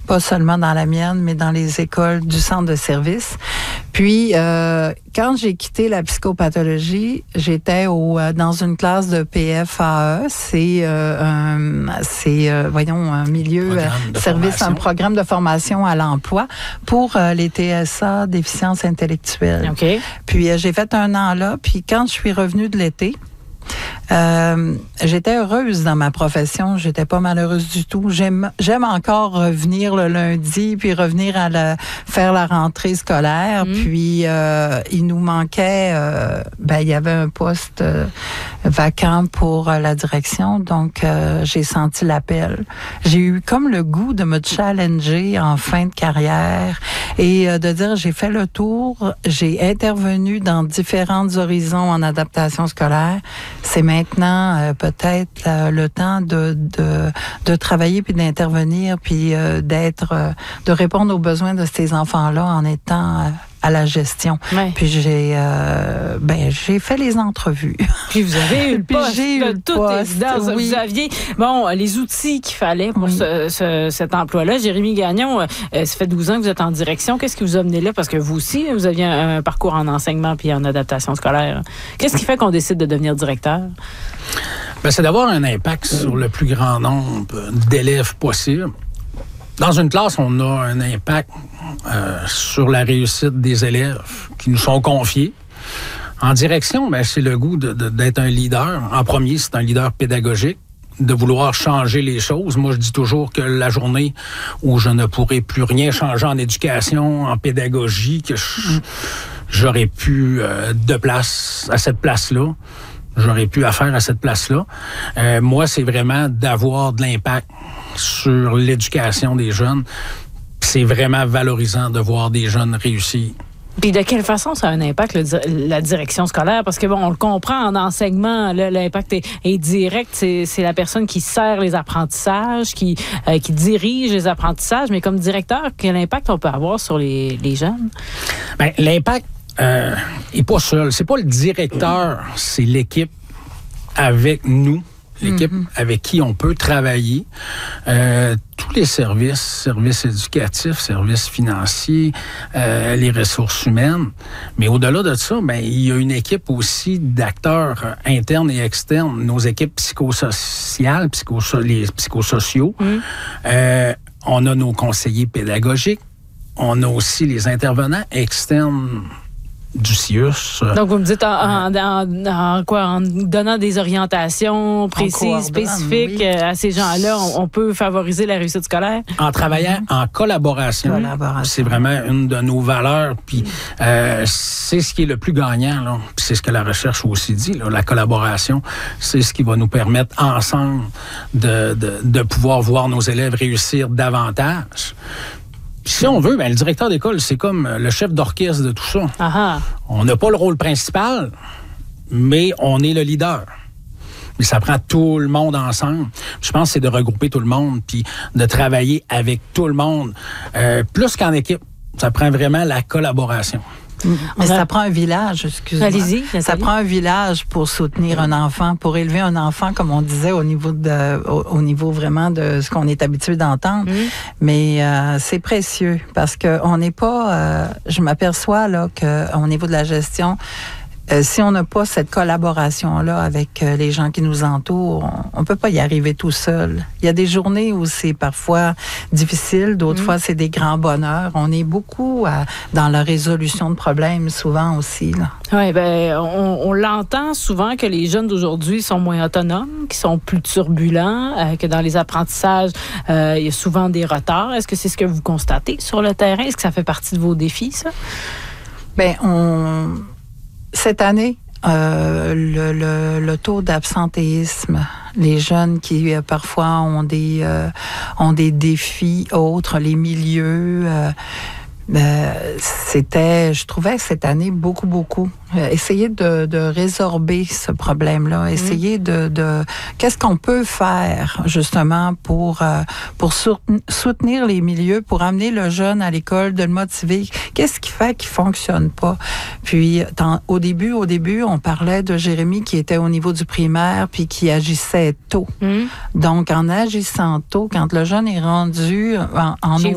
pas seulement dans la mienne, mais dans les écoles du centre de service. Puis, quand j'ai quitté la psychopathologie, j'étais dans une classe de PFAE. C'est un milieu service, un programme de formation à l'emploi pour les TSA, déficience intellectuelle. Okay. Puis, j'ai fait 1 an là. Puis, quand je suis revenue de l'été, j'étais heureuse dans ma profession. J'étais pas malheureuse du tout. J'aime encore revenir le lundi, puis revenir faire la rentrée scolaire. Puis il nous manquait, il y avait un poste vacant pour la direction, donc j'ai senti l'appel. J'ai eu comme le goût de me challenger en fin de carrière et de dire j'ai fait le tour, j'ai intervenu dans différents horizons en adaptation scolaire. C'est maintenant peut-être le temps de travailler puis d'intervenir puis de répondre aux besoins de ces enfants-là en étant à la gestion. Ouais. Puis j'ai fait les entrevues. Puis vous avez eu le poste, de toute évidence. Oui. Vous aviez les outils qu'il fallait pour cet emploi-là. Jérémy Gagnon, ça fait 12 ans que vous êtes en direction. Qu'est-ce qui vous a mené là? Parce que vous aussi, vous aviez un parcours en enseignement puis en adaptation scolaire. Qu'est-ce qui fait qu'on décide de devenir directeur? C'est d'avoir un impact sur le plus grand nombre d'élèves possible. Dans une classe, on a un impact sur la réussite des élèves qui nous sont confiés. En direction, c'est le goût d'être un leader. En premier, c'est un leader pédagogique, de vouloir changer les choses. Moi, je dis toujours que la journée où je ne pourrai plus rien changer en éducation, en pédagogie, que j'aurais pu de place à cette place-là, j'aurais pu affaire à cette place-là. Moi, c'est vraiment d'avoir de l'impact sur l'éducation des jeunes. C'est vraiment valorisant de voir des jeunes réussir. Puis de quelle façon ça a un impact, la direction scolaire? Parce que on le comprend en enseignement, l'impact est direct. C'est la personne qui sert les apprentissages, qui dirige les apprentissages. Mais comme directeur, quel impact on peut avoir sur les jeunes? L'impact est pas seul. C'est pas le directeur, c'est l'équipe avec nous. L'équipe avec qui on peut travailler, tous les services éducatifs, services financiers, les ressources humaines. Mais au-delà de ça, il y a une équipe aussi d'acteurs internes et externes, nos équipes psychosociales, les psychosociaux. On a nos conseillers pédagogiques. On a aussi les intervenants externes du CIUS. Donc, vous me dites en donnant des orientations précises, spécifiques à ces gens-là, on peut favoriser la réussite scolaire? En travaillant en collaboration. C'est vraiment une de nos valeurs. Puis, c'est ce qui est le plus gagnant, là. Puis c'est ce que la recherche aussi dit, là. La collaboration, c'est ce qui va nous permettre ensemble de pouvoir voir nos élèves réussir davantage. Si on veut, le directeur d'école, c'est comme le chef d'orchestre de tout ça. Aha. On n'a pas le rôle principal, mais on est le leader. Mais ça prend tout le monde ensemble. Je pense que c'est de regrouper tout le monde puis de travailler avec tout le monde. Plus qu'en équipe, ça prend vraiment la collaboration. Mais ça prend un village, excusez-moi. Allez-y, ça prend un village pour soutenir un enfant, pour élever un enfant, comme on disait, au niveau vraiment de ce qu'on est habitué d'entendre. Mais c'est précieux parce que on n'est pas. Je m'aperçois là que au niveau de la gestion. Si on n'a pas cette collaboration-là avec les gens qui nous entourent, on peut pas y arriver tout seul. Il y a des journées où c'est parfois difficile, d'autres fois c'est des grands bonheurs. On est beaucoup dans la résolution de problèmes, souvent aussi, là. Oui, on l'entend souvent que les jeunes d'aujourd'hui sont moins autonomes, qui sont plus turbulents, que dans les apprentissages, il y a souvent des retards. Est-ce que c'est ce que vous constatez sur le terrain? Est-ce que ça fait partie de vos défis, ça? Cette année, le taux d'absentéisme, les jeunes qui parfois ont des défis autres, les milieux, je trouvais cette année beaucoup. Essayer de résorber ce problème-là, essayer de qu'est-ce qu'on peut faire justement pour soutenir les milieux, pour amener le jeune à l'école, de le motiver. Qu'est-ce qui fait qu'il fonctionne pas? Puis au début, on parlait de Jérémy qui était au niveau du primaire puis qui agissait tôt. Donc en agissant tôt, quand le jeune est rendu en